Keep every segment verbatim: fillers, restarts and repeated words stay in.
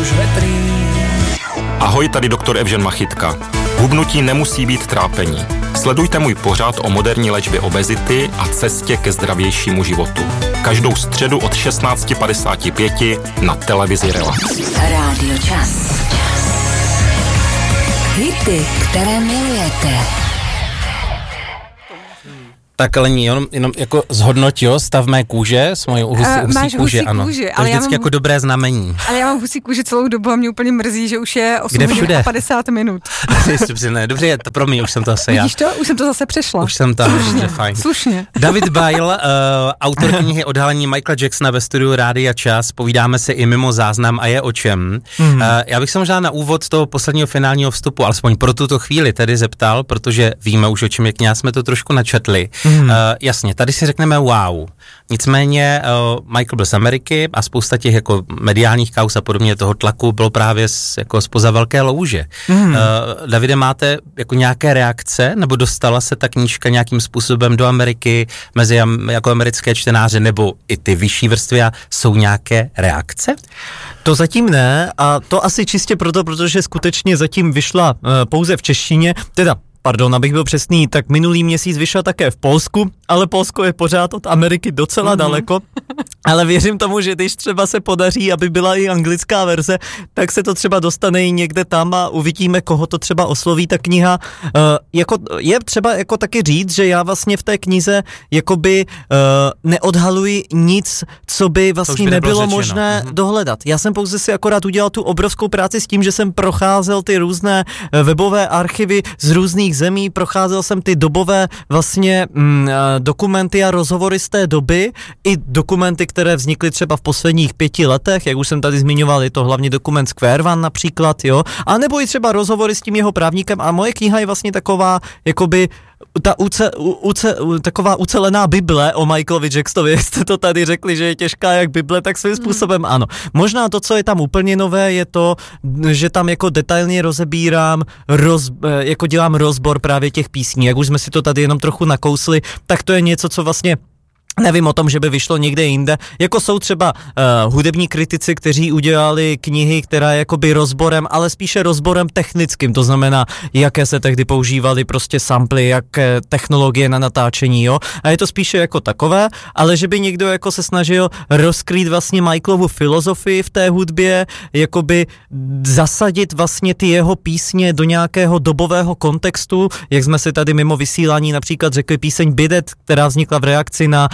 už vetrý. Ahoj, tady doktor Evžen Machytka. Hubnutí nemusí být trápení. Sledujte můj pořad o moderní léčbě obezity a cestě ke zdravějšímu životu. Každou středu od šestnáct padesát pět na televizi Relax. Rádio Čas. Hity, které milujete. Tak Lení, jenom, jenom jako zhodnotil stav mé kůže s mojí husí, uh, husí, husí kůže, ano. Kůži, to je ale vždycky mám, jako dobré znamení. Ale já mám husí kůži celou dobu a mě úplně mrzí, že už je osm hodin a padesát minut. ne, dobře, to pro mě, už jsem to zase já. Vidíš to? Už jsem to zase přešla. Už jsem tam, Slušně, fajn. Slušně. David Bile, uh, autor knihy Odhalení Michaela Jacksona ve studiu Rádia Čas, povídáme se i mimo záznam a je o čem. Mm. Uh, já bych se možná na úvod toho posledního finálního vstupu, alespoň pro tuto chvíli tedy zeptal, protože víme už o čem je kniha, jsme to trošku načetli. Mm. Uh, jasně, tady si řekneme wow. Nicméně uh, Michael byl z Ameriky a spousta těch jako mediálních kauz a podobně toho tlaku bylo právě z, jako spoza velké louže. Mm. Uh, Davide, máte jako nějaké reakce, nebo dostala se ta knížka nějakým způsobem do Ameriky mezi jako americké čtenáře, nebo i ty vyšší vrstvy a jsou nějaké reakce? To zatím ne a to asi čistě proto, protože skutečně zatím vyšla uh, pouze v češtině, teda Pardon, abych byl přesný, tak minulý měsíc vyšel také v Polsku, ale Polsko je pořád od Ameriky docela mm-hmm. daleko. Ale věřím tomu, že když třeba se podaří, aby byla i anglická verze, tak se to třeba dostane i někde tam a uvidíme, koho to třeba osloví ta kniha. Uh, jako, je třeba jako taky říct, že já vlastně v té knize jakoby uh, neodhaluji nic, co by vlastně by nebylo řečeno. možné mm-hmm. dohledat. Já jsem pouze si akorát udělal tu obrovskou práci s tím, že jsem procházel ty různé webové archivy z různých zemí, procházel jsem ty dobové vlastně mm, dokumenty a rozhovory z té doby, i dokumenty, které vznikly třeba v posledních pěti letech, jak už jsem tady zmiňoval, je to hlavně dokument Square One například, jo, a nebo i třeba rozhovory s tím jeho právníkem a moje kniha je vlastně taková, jakoby ta uce, uce, taková ucelená Bible o Michaelovi Jacksonovi, jak jste to tady řekli, že je těžká jak Bible, tak svým způsobem ano. Možná to, co je tam úplně nové, je to, že tam jako detailně rozebírám, roz, jako dělám rozbor právě těch písní, jak už jsme si to tady jenom trochu nakousli, tak to je něco, co vlastně nevím o tom, že by vyšlo někde jinde. Jako jsou třeba uh, hudební kritici, kteří udělali knihy, která je jakoby rozborem, ale spíše rozborem technickým, to znamená, jaké se tehdy používaly prostě samply, jaké technologie na natáčení, jo. A je to spíše jako takové, ale že by někdo jako se snažil rozkrýt vlastně Michaelovu filozofii v té hudbě, jakoby zasadit vlastně ty jeho písně do nějakého dobového kontextu, jak jsme si tady mimo vysílání například řekli píseň Beat It, která vznikla v reakci na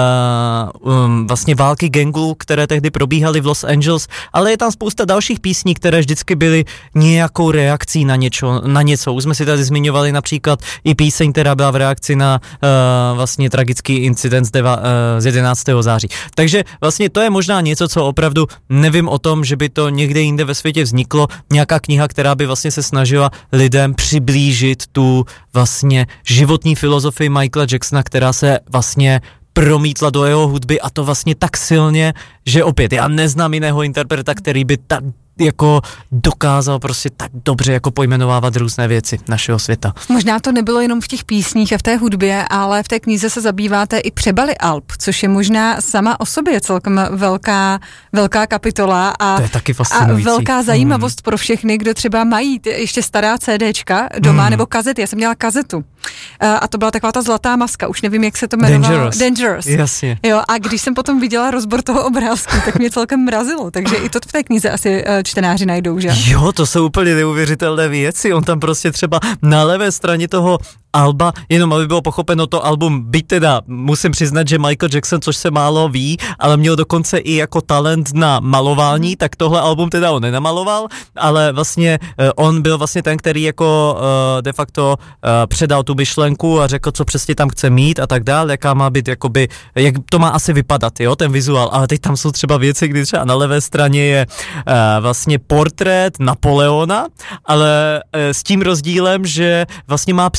Uh, um, vlastně války gangů, které tehdy probíhaly v Los Angeles, ale je tam spousta dalších písní, které vždycky byly nějakou reakcí na něco, na něco. Už jsme si tady zmiňovali například i píseň, která byla v reakci na uh, vlastně tragický incident z, deva, uh, z jedenáctého září. Takže vlastně to je možná něco, co opravdu nevím o tom, že by to někde jinde ve světě vzniklo, nějaká kniha, která by vlastně se snažila lidem přiblížit tu vlastně životní filozofii Michaela Jacksona, která se vlastně promítla do jeho hudby a to vlastně tak silně, že opět já neznám jiného interpreta, který by tak jako dokázal prostě tak dobře jako pojmenovávat různé věci našeho světa. Možná to nebylo jenom v těch písních a v té hudbě, ale v té knize se zabýváte i přebaly alb, což je možná sama o sobě celkem velká, velká kapitola a, to je taky a velká zajímavost mm. pro všechny, kdo třeba mají ještě stará CDčka doma mm. nebo kazety. Já jsem měla kazetu a to byla taková ta zlatá maska, už nevím, jak se to jmenovalo. Dangerous. Dangerous. Jasně. Jo, a když jsem potom viděla rozbor toho obrázku, tak mě celkem mrazilo, takže i to v té knize asi čtenáři najdou, že? Jo, to jsou úplně neuvěřitelné věci. On tam prostě třeba na levé straně toho alba, jenom aby bylo pochopeno to album, byť teda musím přiznat, že Michael Jackson, což se málo ví, ale měl dokonce i jako talent na malování, tak tohle album teda on nenamaloval, ale vlastně on byl vlastně ten, který jako uh, de facto uh, předal tu myšlenku a řekl, co přesně tam chce mít a tak dále, jaká má být jakoby, jak to má asi vypadat, jo, ten vizuál, ale teď tam jsou třeba věci, kdy třeba na levé straně je uh, vlastně portrét Napoleona, ale uh, s tím rozdílem, že vlastně má psí hlavu.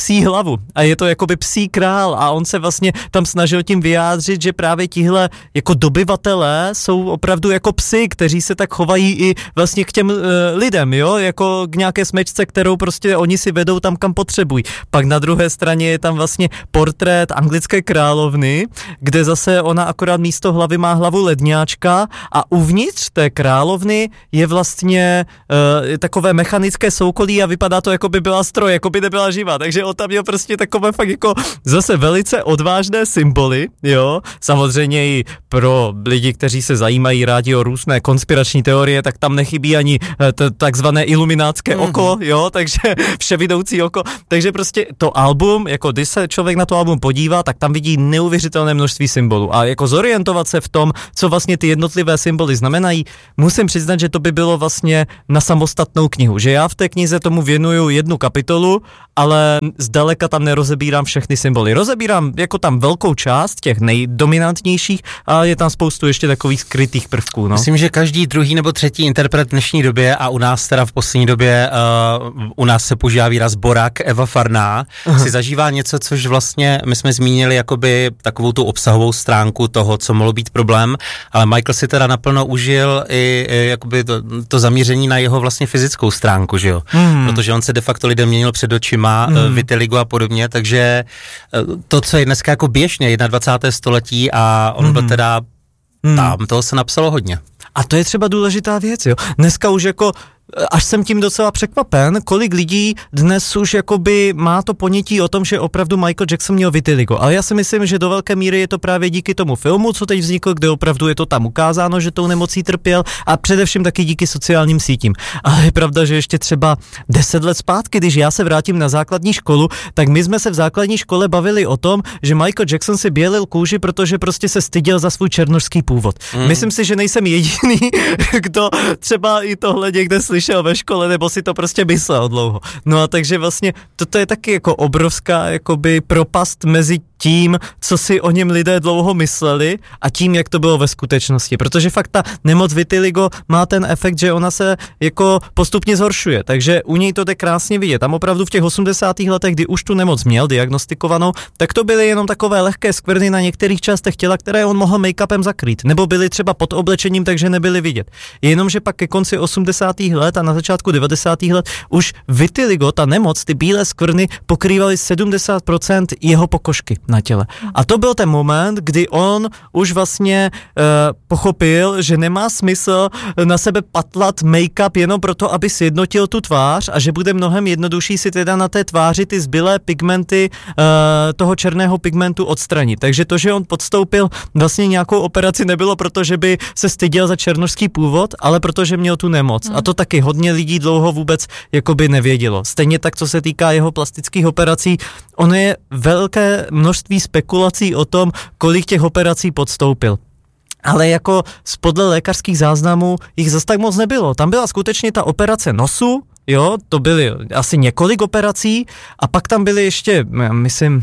hlavu a je to jakoby psí král a on se vlastně tam snažil tím vyjádřit, že právě tihle jako dobyvatelé jsou opravdu jako psi, kteří se tak chovají i vlastně k těm uh, lidem, jo, jako k nějaké smečce, kterou prostě oni si vedou tam, kam potřebují. Pak na druhé straně je tam vlastně portrét anglické královny, kde zase ona akorát místo hlavy má hlavu ledňáčka a uvnitř té královny je vlastně uh, takové mechanické soukolí a vypadá to, jako by byla stroj, jako by nebyla živá, takže on tam měl prostě takové fakt jako zase velice odvážné symboly, jo, samozřejmě i pro lidi, kteří se zajímají rádi o různé konspirační teorie, tak tam nechybí ani t- takzvané iluminátské mm-hmm. oko, jo, takže vševidoucí oko, takže prostě to album, jako když se člověk na to album podívá, tak tam vidí neuvěřitelné množství symbolů a jako zorientovat se v tom, co vlastně ty jednotlivé symboly znamenají, musím přiznat, že to by bylo vlastně na samostatnou knihu, že já v té knize tomu věnuju jednu kapitolu, ale zdaleka tam nerozebírám všechny symboly. Rozebírám jako tam velkou část těch nejdominantnějších, ale je tam spoustu ještě takových skrytých prvků. No. Myslím, že každý druhý nebo třetí interpret v dnešní době a u nás teda v poslední době uh, u nás se používá výraz Borak, Eva Farná, uh-huh. si zažívá něco, což vlastně my jsme zmínili jakoby takovou tu obsahovou stránku toho, co mohlo být problém, ale Michael si teda naplno užil i, i jakoby to, to zaměření na jeho vlastně fyzickou stránku, že jo? Hmm. Protože on se de facto lidem měnil před očima, hmm. vitiligo a podobně, takže to, co je dneska jako běžně, dvacátého prvního století a on hmm. byl teda, hmm. tam toho se napsalo hodně. A to je třeba důležitá věc, jo. Dneska už jako až jsem tím docela překvapen, kolik lidí dnes už jakoby má to ponětí o tom, že opravdu Michael Jackson měl vitiligo. Ale já si myslím, že do velké míry je to právě díky tomu filmu, co teď vznikl, kde opravdu je to tam ukázáno, že tou nemocí trpěl a především taky díky sociálním sítím. Ale je pravda, že ještě třeba deset let zpátky, když já se vrátím na základní školu, tak my jsme se v základní škole bavili o tom, že Michael Jackson si bělil kůži, protože prostě se styděl za svůj černošský původ. Mm. Myslím si, že nejsem jediný, kdo třeba i tohle někde slyšel ve škole, nebo si to prostě myslel dlouho. No a takže vlastně toto je taky jako obrovská jakoby propast mezi tím, co si o něm lidé dlouho mysleli a tím, jak to bylo ve skutečnosti. Protože fakt ta nemoc vitiligo má ten efekt, že ona se jako postupně zhoršuje. Takže u něj to jde krásně vidět. Tam opravdu v těch osmdesátých letech, kdy už tu nemoc měl diagnostikovanou, tak to byly jenom takové lehké skvrny na některých částech těla, které on mohl make-upem zakrýt. Nebo byly třeba pod oblečením, takže nebyly vidět. Jenomže pak ke konci osmdesátých let a na začátku devadesátých let už vitiligo, ta nemoc, ty bílé skvrny pokrývaly sedmdesát procent jeho pokožky na těle. A to byl ten moment, kdy on už vlastně uh, pochopil, že nemá smysl na sebe patlat make-up jenom proto, aby sjednotil tu tvář a že bude mnohem jednodušší si teda na té tváři ty zbylé pigmenty uh, toho černého pigmentu odstranit. Takže to, že on podstoupil vlastně nějakou operaci, nebylo proto, že by se styděl za černošský původ, ale protože měl tu nemoc. Hmm. A to taky hodně lidí dlouho vůbec jakoby nevědělo. Stejně tak, co se týká jeho plastických operací, ono je velké množství spekulací o tom, kolik těch operací podstoupil. Ale jako podle lékařských záznamů jich zas tak moc nebylo. Tam byla skutečně ta operace nosu, jo, to byly asi několik operací a pak tam byly ještě, myslím,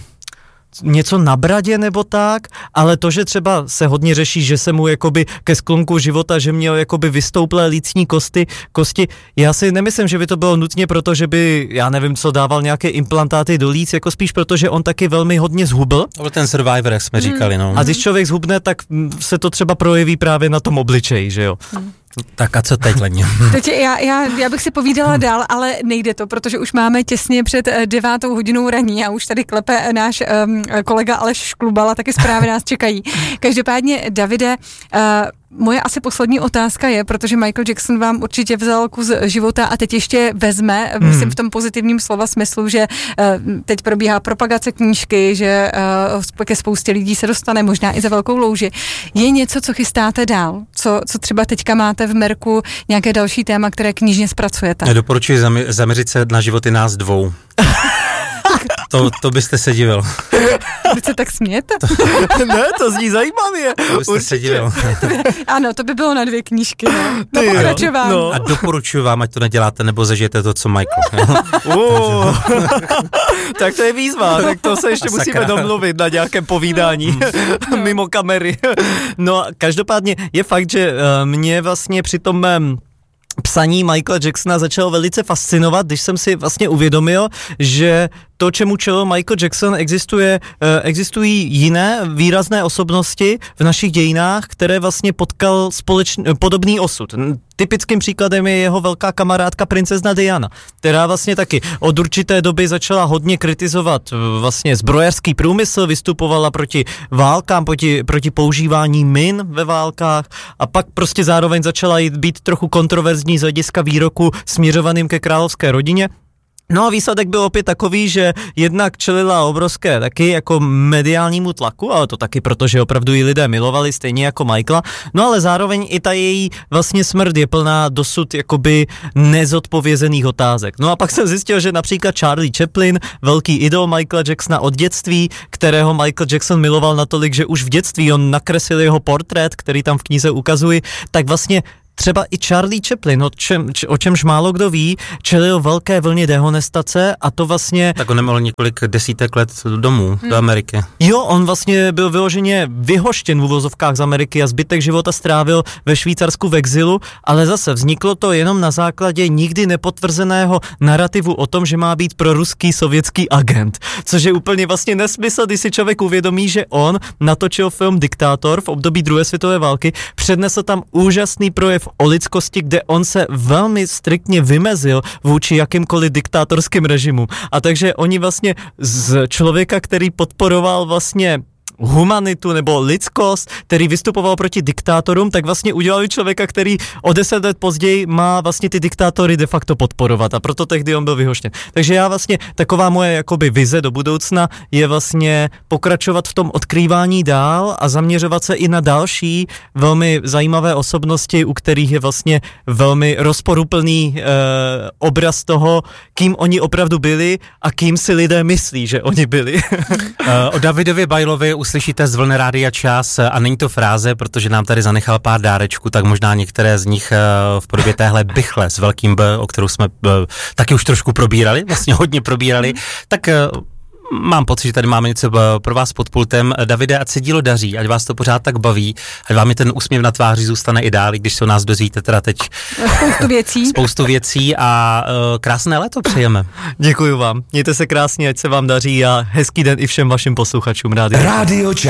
něco na bradě nebo tak, ale to, že třeba se hodně řeší, že se mu jakoby ke sklonku života, že měl jakoby vystouplé lícní kosti, kosti, já si nemyslím, že by to bylo nutně proto, že by, já nevím co, dával nějaké implantáty do líc, jako spíš proto, že on taky velmi hodně zhubl. To byl ten Survivor, jak jsme hmm. říkali, no. A když člověk zhubne, tak se to třeba projeví právě na tom obličeji, že jo. Hmm. Tak a co teď, Leně? Teď já, já, já bych si povídala dál, ale nejde to, protože už máme těsně před devátou hodinou raní a už tady klepe náš um, kolega Aleš Šklubala, taky zprávy nás čekají. Každopádně, Davide, uh, moje asi poslední otázka je, protože Michael Jackson vám určitě vzal kus života a teď ještě vezme, hmm. myslím v tom pozitivním slova smyslu, že uh, teď probíhá propagace knížky, že uh, ke spoustě lidí se dostane, možná i za velkou louži. Je něco, co chystáte dál? Co, co třeba teďka máte v merku, nějaké další téma, které knižně zpracujete? Já doporučuji zami- zaměřit se na životy nás dvou. To, to byste se divil. Vy se tak smějete? Ne, to zní zajímavě. To byste se divil. Ano, to by bylo na dvě knížky, no. Na pokračování. No. A doporučuji vám, ať to neděláte, nebo zažijete to, co Michael. uh, tak to je výzva, tak to se ještě musíme domluvit na nějakém povídání mimo kamery. No, každopádně je fakt, že mě vlastně při tom mém psaní Michaela Jacksona začalo velice fascinovat, když jsem si vlastně uvědomil, že to, čemu čelil Michael Jackson, existuje, existují jiné výrazné osobnosti v našich dějinách, které vlastně potkal společný, podobný osud. Typickým příkladem je jeho velká kamarádka princezna Diana, která vlastně taky od určité doby začala hodně kritizovat vlastně zbrojařský průmysl, vystupovala proti válkám, proti, proti používání min ve válkách a pak prostě zároveň začala být trochu kontroverzní z hlediska výroku směřovaným ke královské rodině. No a výsledek byl opět takový, že jednak čelila obrovské taky jako mediálnímu tlaku, ale to taky proto, že opravdu ji lidé milovali stejně jako Michaela, no ale zároveň i ta její vlastně smrt je plná dosud jakoby nezodpovězených otázek. No a pak jsem zjistil, že například Charlie Chaplin, velký idol Michaela Jacksona od dětství, kterého Michael Jackson miloval natolik, že už v dětství on nakreslil jeho portrét, který tam v knize ukazuji, tak vlastně třeba i Charlie Chaplin, o, čem, o čemž málo kdo ví, čelil velké vlně dehonestace a to vlastně... Tak on nemohl několik desítek let domů hmm. do Ameriky. Jo, on vlastně byl vyloženě vyhoštěn v uvozovkách z Ameriky a zbytek života strávil ve Švýcarsku v exilu, ale zase vzniklo to jenom na základě nikdy nepotvrzeného narrativu o tom, že má být proruský sovětský agent, což je úplně vlastně nesmysl, když si člověk uvědomí, že on natočil film Diktátor v období druhé světové války, přednesl tam úžasný projev o lidskosti, kde on se velmi striktně vymezil vůči jakýmkoliv diktátorským režimu. A takže oni vlastně z člověka, který podporoval vlastně humanitu nebo lidskost, který vystupoval proti diktátorům, tak vlastně udělali člověka, který o deset let později má vlastně ty diktátory de facto podporovat a proto tehdy on byl vyhoštěn. Takže já vlastně, taková moje jakoby vize do budoucna je vlastně pokračovat v tom odkrývání dál a zaměřovat se i na další velmi zajímavé osobnosti, u kterých je vlastně velmi rozporuplný e, obraz toho, kým oni opravdu byli a kým si lidé myslí, že oni byli. O Davidovi Bajlovi uslyšíte z Vlny Rádia Čas a není to fráze, protože nám tady zanechal pár dárečků, tak možná některé z nich v podobě téhle bychle s velkým B, o kterou jsme taky už trošku probírali, vlastně hodně probírali, tak mám pocit, že tady máme něco pro vás pod pultem. Davide, ať se dílo daří, ať vás to pořád tak baví, ať vám je ten úsměv na tváři zůstane i dál, když se o nás dozvíte teda teď spoustu věcí. Spoustu věcí a uh, krásné léto přejeme. Děkuju vám, mějte se krásně, ať se vám daří a hezký den i všem vašim posluchačům Rádia. Rádio Čas.